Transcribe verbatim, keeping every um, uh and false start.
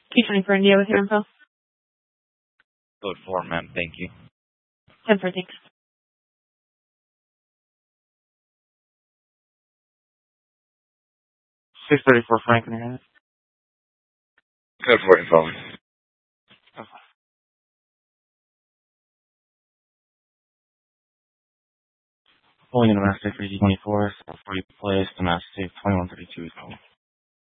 Key twenty-four India with your info. Code four, ma'am. Thank you. ten four, thanks. six thirty-four Franklin Avenue. Code four, phone. Pulling in a Mass State for E D twenty-four, for you place, the Mass State twenty-one thirty-two is home.